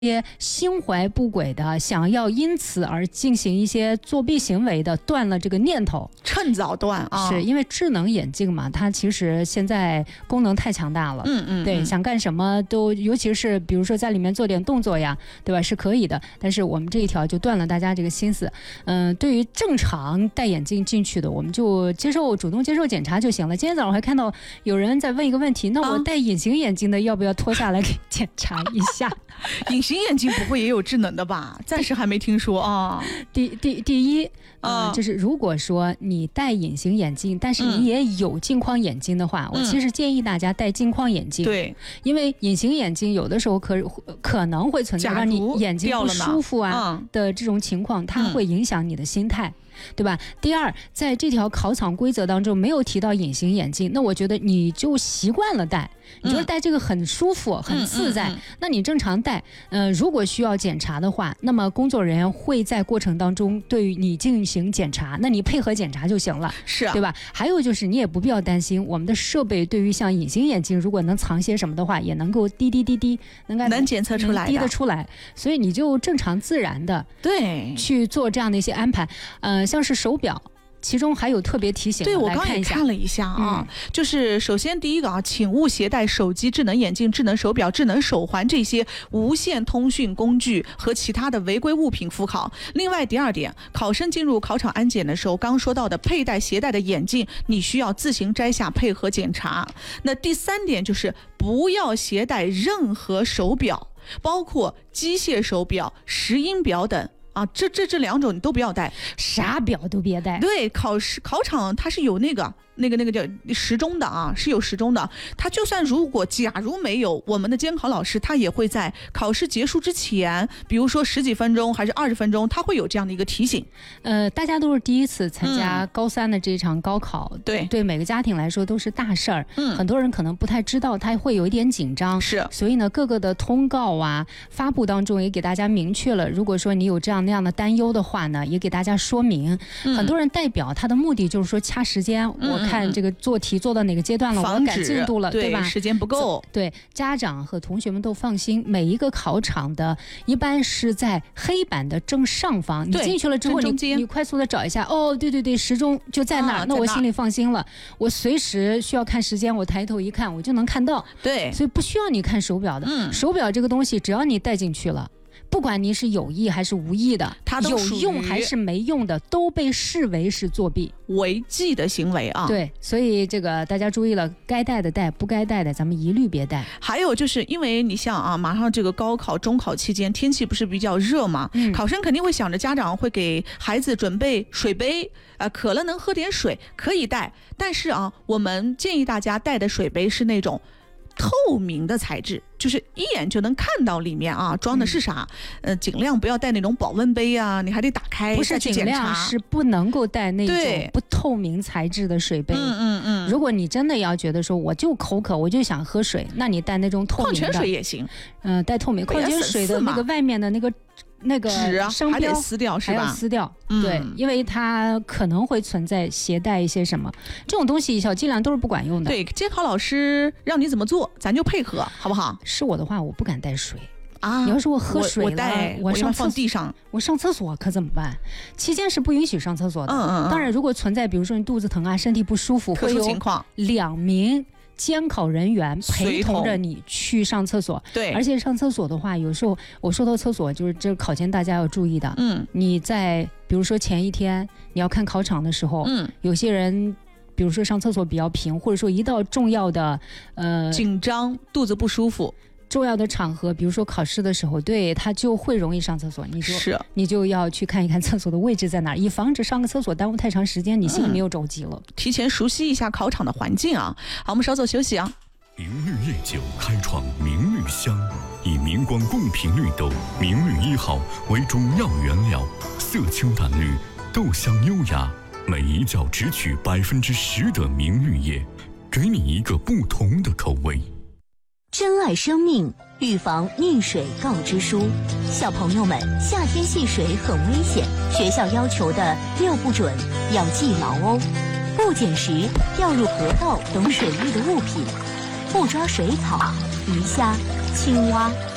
些心怀不轨的，想要因此而进行一些作弊行为的，断了这个念头， 趁早断啊！ 是因为智能眼镜嘛，它其实现在功能太强大了，对，想干什么都，尤其是比如说在里面做点动作呀，对吧，是可以的。但是我们这一条就断了大家这个心思。对于正常戴眼镜进去的，我们就主动接受检查就行了。今天早上我还看到有人在问一个问题，那我戴隐形眼镜的要不要脱下来给检查一下？ 隐形眼镜不会也有智能的吧？暂时还没听说啊。 第一，就是如果说你戴隐形眼镜，但是你也有镜框眼镜的话，我其实建议大家戴镜框眼镜。 对， 因为隐形眼镜有的时候可能会存在让你眼睛不舒服啊的这种情况，它会影响你的心态。对吧？第二，在这条考场规则当中没有提到隐形眼镜，那我觉得你就习惯了戴，你觉得戴这个很舒服、很自在，那你正常戴。如果需要检查的话，那么工作人员会在过程当中对于你进行检查，那你配合检查就行了， 是啊， 对吧？还有就是你也不必要担心，我们的设备对于像隐形眼镜，如果能藏些什么的话，也能够滴能检测出来，滴得出来，所以你就正常自然的对去做这样的一些安排。像是手表，其中还有特别提醒， 对，我刚也看了一下啊，就是首先第一个啊，请勿携带手机、智能眼镜、智能手表、智能手环这些无线通讯工具和其他的违规物品赴考。另外第二点，考生进入考场安检的时候，刚说到的携带的眼镜，你需要自行摘下配合检查。那第三点就是不要携带任何手表，包括机械手表、石英表等。这两种你都不要带， 啥表都别带。 对，考场它是有那个叫时钟的啊，是有时钟的。它就算假如没有，我们的监考老师他也会在考试结束之前，比如说10几分钟还是20分钟，他会有这样的一个提醒。 大家都是第一次参加高3的这场高考，对每个家庭来说都是大事儿。很多人可能不太知道，他会有一点紧张。 是， 所以呢，各个的通告啊发布当中也给大家明确了，如果说你有这样那样的担忧的话呢，也给大家说明。很多人戴表他的目的就是说掐时间，我看这个做题做到哪个阶段了，我要赶进度了，对吧？ 时间不够。 对，家长和同学们都放心，每一个考场的一般是在黑板的正上方，你进去了之后你快速的找一下，对，时钟就在那儿，那我心里放心了。我随时需要看时间，我抬头一看我就能看到。 对， 所以不需要你看手表的。手表这个东西只要你带进去了，不管你是有意还是无意的， 它都有用还是没用的，都被视为是作弊违纪的行为啊。 对，所以这个大家注意了，该带的带，不该带的咱们一律别带。 还有就是因为你像啊，马上这个高考中考期间天气不是比较热嘛，考生肯定会想着家长会给孩子准备水杯，渴了能喝点水可以带，但是啊，我们建议大家带的水杯是那种透明的材质，就是一眼就能看到里面啊装的是啥。尽量不要带那种保温杯啊，你还得打开不是尽量，是不能够带那种不透明材质的水杯。如果你真的要觉得说我就口渴，我就想喝水，那你带那种透明的矿泉水也行。 带透明矿泉水的那个外面的那个商标还得撕掉，是吧？ 还要撕掉。对，因为它可能会存在携带一些什么这种东西，小剂量都是不管用的。 对，监考老师让你怎么做，咱就配合，好不好？ 是我的话，我不敢带水啊。你要说我喝水了， 我上放地上， 我上厕所可怎么办？期间是不允许上厕所的。当然，如果存在比如说你肚子疼啊、身体不舒服， 特殊情况 ，2名监考人员陪同着你去上厕所。 对， 而且上厕所的话，有时候我说到厕所，就是这考前大家要注意的。你在比如说前一天你要看考场的时候，有些人比如说上厕所比较频，或者说一到重要的紧张、肚子不舒服。 重要的场合，比如说考试的时候，对他就会容易上厕所，你就要去看一看厕所的位置在哪儿，以防止上个厕所耽误太长时间，你心里没有着急了。 提前熟悉一下考场的环境啊。好，我们稍作休息啊。 明绿夜酒开创明绿香，以明光共频绿豆明绿1号为中药原料，色清淡绿，豆香优雅，每一角只取10%的明绿叶，给你一个不同的口味。 珍爱生命，预防溺水告知书。小朋友们，夏天戏水很危险，学校要求的6不准要记牢哦。不捡拾掉入河道等水域的物品，不抓水草、鱼虾、青蛙、